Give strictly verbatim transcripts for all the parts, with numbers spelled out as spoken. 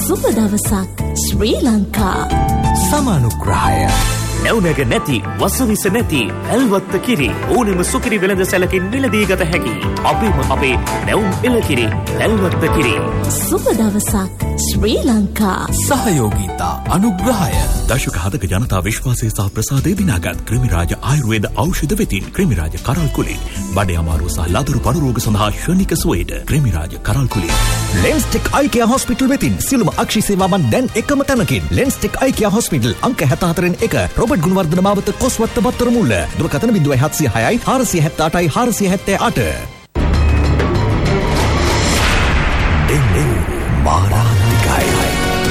සුබ දවසක් ශ්‍රී ලංකා. සමානුග්‍රහය නැවුනග නැති වසවිස නැති ඇල්වත්ත කිරි ඕනෙම සුකිරි වෙළඳ සැලකින් මිලදී ගත හැකි අපිම අපේ නැවුම් එළකිරි ඇල්වත්ත කිරි. සුබ දවසක් ශ්‍රී ලංකා. සහයෝගීතා අනුග්‍රහය දශක හතක ජනතා විශ්වාසය සහ ප්‍රසාදය දිනාගත් ක්‍රිමිරාජ ආයුර්වේද ඖෂධ වෙතින් ක්‍රිමිරාජ කරල් කුලින් බඩේ අමාරුව සහ ලදරු පඩු රෝග සඳහා ශනික සුවේද ක්‍රිමිරාජ කරල් කුලින්. ලෙන්ස්ටෙක් අයිකියා හොස්පිටල් වෙතින් සියලුම අක්ෂි සේවාවන් දැන් එකම තැනකින්. ලෙන්ස්ටෙක් අයිකියා හොස්පිටල් අංක හැත්තහතරෙන් එක රොබර්ට් ගුණවර්ධන මාවත කොස්වත්ත බත්තර මුල්ල. දුරකථන බිංදුවයි හත්සිය හයයි හාරසිය හැත්තෑ අටයි හාරසිය හැත්තෑ අට. දෙන්නේ මාරාන්තිකයි.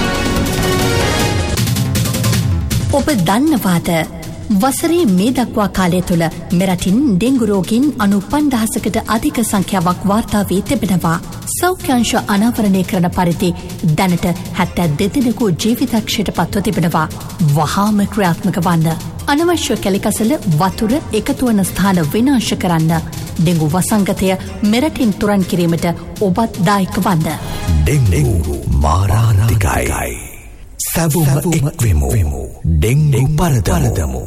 ඔබ දන්නවාද වසරේ මේ දක්වා කාලය තුළ මෙරටින් ඩෙංගු රෝගීන් අනූ පන්දහසකට අධික සංඛ්‍යාවක් වාර්තා වී තිබෙනවා. සෞඛ්‍යංශ අනාවරණය කරන පරිදි දැනට හැත්තෑ දෙදෙනෙකු ජීවිතක්ෂයට පත්ව තිබෙනවා. වහාම ක්‍රියාත්මක වන්න. අනවශ්‍ය කැලිකසල වතුර එකතුවන ස්ථාන විනාශ කරන්න. ඩෙංගු වසංගතය මෙරටින් තුරන් කිරීමට ඔබත් දායක වන්න. ඩෙංගු මාරාන්තිකයි. සැවුම එක්වෙමු. ඩෙංගු පරදමු.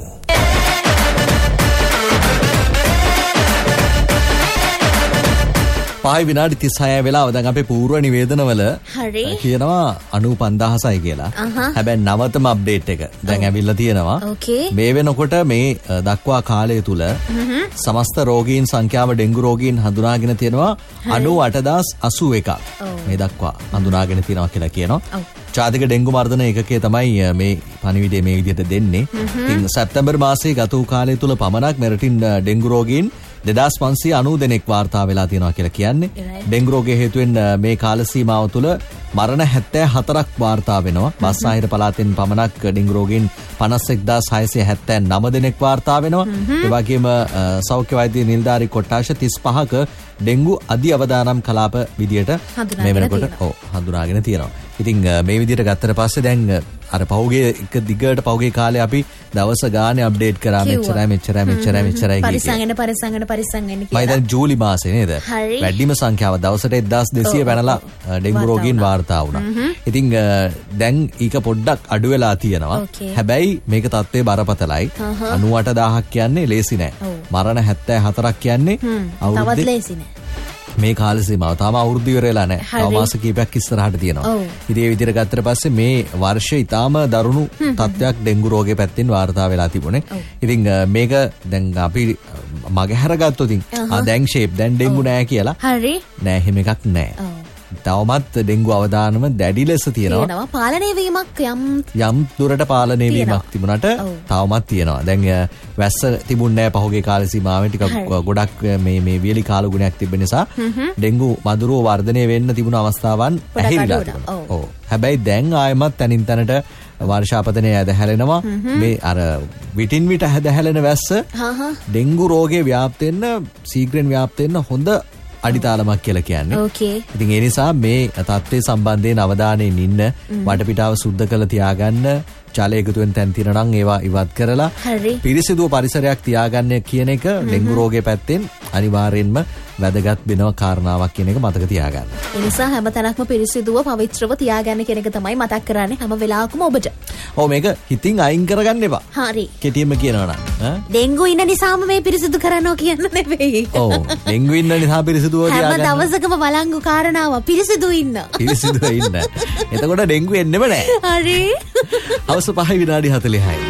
පහයි විනාඩි තිස්හය වෙලාව දැන් අපේ පූර්ව නිවේදනවල කියනවා අනූ පන්දහසයි කියලා. හැබැයි නවතම අප්ඩේට් එක දැන් ඇවිල්ලා තියෙනවා. මේ වෙනකොට මේ දක්වා කාලය තුල සමස්ත රෝගීන් සංඛ්‍යාව ඩෙංගු රෝගීන් හඳුනාගෙන තියෙනවා අනූ අටදාස් අසූ එකක්. මේ දක්වා හඳුනාගෙන තියෙනවා කියලා කියනවා. ජාතික ඩෙංගු මර්ධන ඒකකය තමයි මේ පණිවිඩය මේ විදිහට දෙන්නේ. ඉතින් සැප්තැම්බර් මාසයේ ගත වූ කාලය තුල පමණක් මෙරටින් ඩෙංගු රෝගීන් දෙදාස් පන්සිය අනූ දෙනෙක් වාර්තා වෙලා තියෙනවා කියලා කියන්නේ. ඩෙංගු රෝගය හේතුවෙන් මේ කාල සීමාව තුළ මරණ හැත්තෑ හතරක් වාර්තා වෙනවා. බස්නාහිර පළාතෙන් පමණක් ඩෙංගු රෝගීන් පනස් එක්දාස් හයසිය හැත්තෑ නව දෙනෙක් වාර්තා වෙනවා. ඒ වගේම සෞඛ්‍ය වෛද්‍ය නිලධාරී කොට්ටාශ තිස් පහක ඩෙංගු අධි අවදානම් කලාප විදියට මේ වෙනකොට ඔව් හඳුනාගෙන තියෙනවා. ඉතින් මේ විදියට ගත්තට පස්සේ දැන් අර පහුගිය එක දිගට පහුගිය කාලේ අපි දවස ගානේ අප්ඩේට් කරා මෙච්චරයි මෙච්චරයි මෙච්චරයි මෙච්චරයි කියලා. පරිසංගන පරිසංගන පරිසංගන කියලා. මම දැන් ජූලි මාසේ නේද? වැඩිම සංඛ්‍යාව දවසට එක්දාස් දෙසිය පැනලා ඩෙංගු රෝගීන් වාර්තා වුණා. ඉතින් දැන් ඊක පොඩ්ඩක් අඩු වෙලා තියෙනවා. හැබැයි මේක තත්ත්වයේ බරපතලයි. අනූ අටදාහක් කියන්නේ ලේසි නෑ. මරණ හැත්තෑ හතරක් කියන්නේ තවත් ලේසි නෑ. මේ කාල සීමාව තාම අවුරුදු ඉවර වෙලා නැහැ. තව මාස කිහිපයක් ඉස්සරහට තියෙනවා. ඉතින් ඒ විදිහට ගත්තට පස්සේ මේ වර්ෂය ඊටාම දරුණු තත්ත්වයක් ඩෙංගු රෝගය පැත්තෙන් වාර්තා වෙලා තිබුණේ. ඉතින් මේක දැන් අපි මගහැර ගත්තොත් ඉතින් ආ දැන් ෂේප් දැන් ඩෙංගු නැහැ කියලා. හරි. නෑ එහෙම එකක් නැහැ. තවමත් ඩෙංගු අවදානම දැඩි ලෙස තියෙනවා. තියෙනවා. පාලනය වීමක් යම් යම් දුරට පාලනය වීමක් තිබුණාට තවමත් තියෙනවා. දැන් වැස්ස තිබුණේ නැහැ පහුගිය කාල සීමාවෙන් ටිකක් ගොඩක් මේ මේ වියලි කාල ගුණයක් තිබෙන නිසා ඩෙංගු මදුරුව වර්ධනය වෙන්න තිබුණු අවස්ථාවන් ඇහිරිලා තිබුණා. ඔව්. හැබැයි දැන් ආයෙමත් තනින් තනට වර්ෂාපතනය ඇදහැලෙනවා. මේ අර විටින් විට ඇදහැලෙන වැස්ස ඩෙංගු රෝගේ ව්‍යාප්ත වෙන්න ශීඝ්‍රයෙන් ව්‍යාප්ත වෙන්න හොඳ අඩිතාලමක් කියලා කියන්නේ. ඉතින් ඒ නිසා මේ තත්ත්වයේ සම්බන්ධයෙන් අවධානයෙන් ඉන්න වටපිටාව සුද්ධ කරලා තියාගන්න ජල එකතුවෙන් තැන් තියෙනවා නම් ඒවා ඉවත් කරලා පිරිසිදු පරිසරයක් තියාගන්න කියන එක ඩෙංගු රෝගයේ පැත්තෙන් අනිවාර්යෙන්ම වැදගත් වෙනවා කාරණාවක් කියන එක මතක තියාගන්න. ඒ නිසා හැම තැනක්ම පිරිසිදුව පවිත්‍රව තියාගන්න කියන එක තමයි මතක් කරන්නේ හැම වෙලාවකම ඔබට. ඔව් මේක හිතින් අයින් කරගන්න එපා. හරි. කෙටියෙන්ම කියනවා නම් ඈ ඩෙංගු ඉන්න නිසාම මේ පිරිසිදු කරනවා කියන්න නෙවෙයි. ඔව් ඩෙංගු ඉන්න නිසා පිරිසිදුව තියාගන්න. හැම දවසකම බලංගු කාරණාව පිරිසිදු ඉන්න. පිරිසිදුව ඉන්න. එතකොට ඩෙංගු එන්නෙම නැහැ. හරි. අවස පහයි විනාඩි හතළිහයි.